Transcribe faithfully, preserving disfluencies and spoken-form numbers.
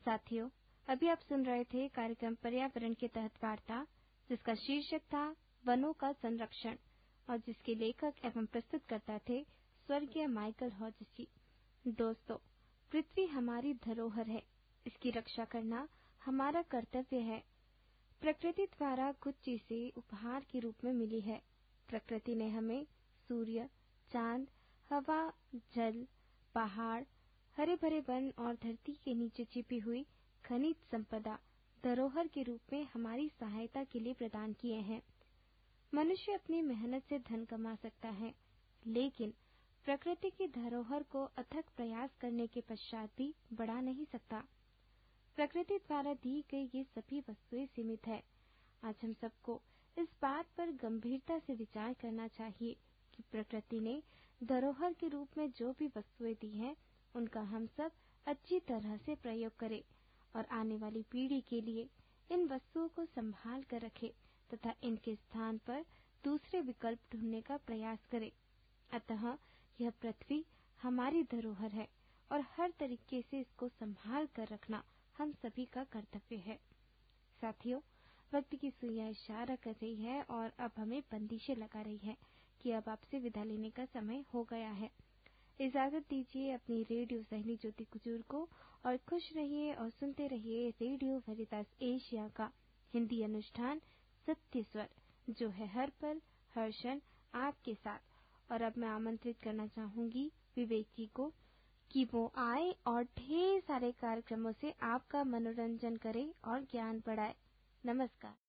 साथियों, अभी आप सुन रहे थे कार्यक्रम पर्यावरण के तहत वार्ता, जिसका शीर्षक था वनों का संरक्षण और जिसके लेखक एवं प्रस्तुतकर्ता थे स्वर्गीय माइकल हॉजिस जी। दोस्तों, पृथ्वी हमारी धरोहर है। इसकी रक्षा करना हमारा कर्तव्य है। प्रकृति द्वारा कुछ चीजें उपहार के रूप में मिली है। प्रकृति ने हमें सूर्य, चांद, हवा, जल, पहाड़, हरे भरे वन और धरती के नीचे छिपी हुई खनिज संपदा धरोहर के रूप में हमारी सहायता के लिए प्रदान किए हैं। मनुष्य अपनी मेहनत से धन कमा सकता है, लेकिन प्रकृति की धरोहर को अथक प्रयास करने के पश्चात भी बढ़ा नहीं सकता। प्रकृति द्वारा दी गई ये सभी वस्तुएं सीमित है। आज हम सबको इस बात पर गंभीरता से विचार करना चाहिए कि प्रकृति ने धरोहर के रूप में जो भी वस्तुएं दी हैं, उनका हम सब अच्छी तरह से प्रयोग करें और आने वाली पीढ़ी के लिए इन वस्तुओं को संभाल कर रखें तथा इनके स्थान पर दूसरे विकल्प ढूंढने का प्रयास करें। अतः यह पृथ्वी हमारी धरोहर है और हर तरीके से इसको संभाल कर रखना हम सभी का कर्तव्य है। साथियों, वक्त की सुइयां इशारा कर रही है और अब हमें बंदिशें लगा रही है कि अब आपसे विदा लेने का समय हो गया है। इजाजत दीजिए अपनी रेडियो सहेली ज्योति कुजूर को और खुश रहिए और सुनते रहिए रेडियो वेरितास एशिया का हिंदी अनुष्ठान सत्य स्वर, जो है हर पल हर क्षण आपके साथ। और अब मैं आमंत्रित करना चाहूंगी विवेक जी को कि वो आए और ढेर सारे कार्यक्रमों से आपका मनोरंजन करे और ज्ञान बढ़ाए। नमस्कार।